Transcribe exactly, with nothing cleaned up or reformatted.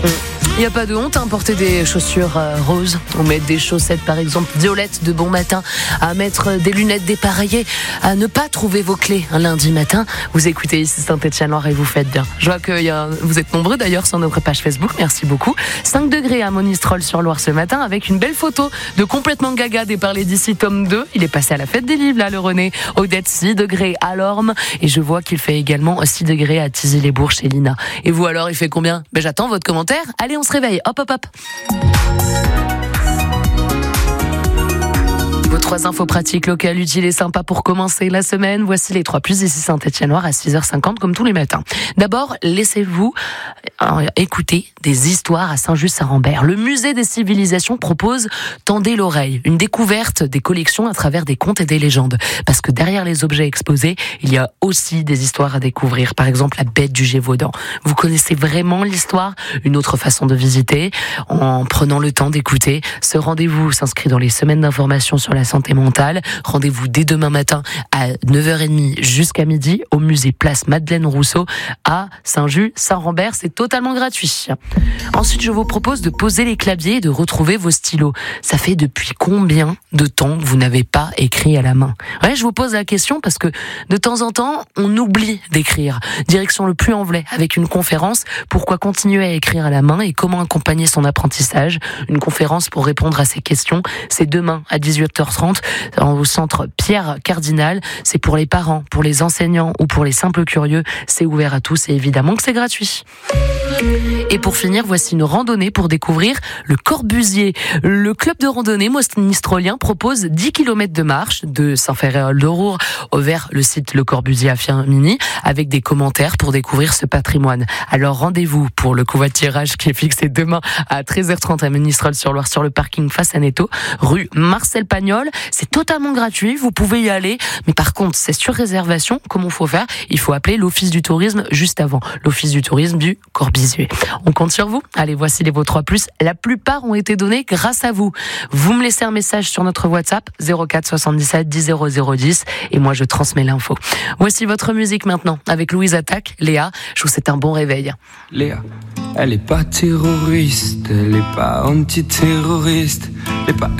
Il n'y a pas de honte à hein, porter des chaussures euh, roses ou mettre des chaussettes par exemple violettes de bon matin, à mettre des lunettes dépareillées, à ne pas trouver vos clés un lundi matin. Vous écoutez ici Saint-Étienne-Loire et vous faites bien. Je vois que y a, vous êtes nombreux d'ailleurs sur notre page Facebook, merci beaucoup. cinq degrés à Monistrol-sur-Loire ce matin avec une belle photo de complètement gaga des Parlés d'ici tome deux. Il est passé à la fête des livres là le René. Odette six degrés à Lorme et je vois qu'il fait également six degrés à Tizy-les-Bourgs chez Lina. Et vous alors, il fait combien? Ben j'attends votre commentaire. Allez, on se réveille. Hop, hop, hop. Vos trois infos pratiques locales, utiles et sympas pour commencer la semaine. Voici les trois plus ici Saint-Étienne-Loire à six heures cinquante comme tous les matins. D'abord, laissez-vous écouter des histoires à Saint-Just-Saint-Rambert. Le musée des civilisations propose Tendez l'oreille, une découverte des collections à travers des contes et des légendes. Parce que derrière les objets exposés, il y a aussi des histoires à découvrir. Par exemple, la bête du Gévaudan. Vous connaissez vraiment l'histoire? Une autre façon de visiter en prenant le temps d'écouter. Ce rendez-vous s'inscrit dans les semaines d'information sur la santé mentale. Rendez-vous dès demain matin à neuf heures trente jusqu'à midi au musée Place Madeleine Rousseau à Saint-Just-Saint-Rambert. C'est totalement gratuit. Ensuite, je vous propose de poser les claviers et de retrouver vos stylos. Ça fait depuis combien de temps que vous n'avez pas écrit à la main? Ouais, je vous pose la question parce que de temps en temps, on oublie d'écrire. Direction le Puy-en-Velay avec une conférence Pourquoi continuer à écrire à la main et comment accompagner son apprentissage. Une conférence pour répondre à ces questions. C'est demain à dix-huit heures trente au centre Pierre Cardinal. C'est pour les parents, pour les enseignants ou pour les simples curieux. C'est ouvert à tous et évidemment que c'est gratuit. Et pour finir, voici une randonnée pour découvrir le Corbusier. Le club de randonnée monistrolien propose dix kilomètres de marche de Saint-Féréol-de-Roure vers le site Le Corbusier à Firminy avec des commentaires pour découvrir ce patrimoine. Alors rendez-vous pour le covoiturage qui est fixé demain à treize heures trente à Monistrol-sur-Loire sur le parking face à Netto, rue Marcel Pagnol. C'est totalement gratuit, vous pouvez y aller. Mais par contre, c'est sur réservation. Comment faut faire? Il faut appeler l'Office du tourisme juste avant. L'Office du tourisme du Corbusier. On compte sur vous. Allez, voici les vos trois plus. La plupart ont été donnés grâce à vous. Vous me laissez un message sur notre WhatsApp zéro quatre soixante-dix-sept dix zéro zéro dix et moi je transmets l'info. Voici votre musique maintenant avec Louise Attaque, Léa. Je vous souhaite un bon réveil. Léa, elle est pas terroriste, elle est pas antiterroriste, elle est pas